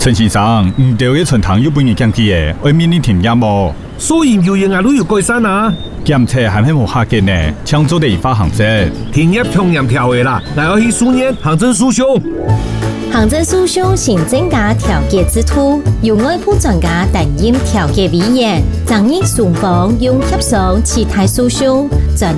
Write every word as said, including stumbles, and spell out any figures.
陈先生，唔对嘅春堂有半年降低嘅，外面你停業冇？ 所以有嘢壓都要改善啊！ 檢測係咪冇下嘅呢？搶做地法行政， 停業從嚴條嘅啦，嚟我去書念行政訴訟。 行政訴訟行政加調解制度，由外部專家擔任調解委員，爭議雙方用協商其他訴訟。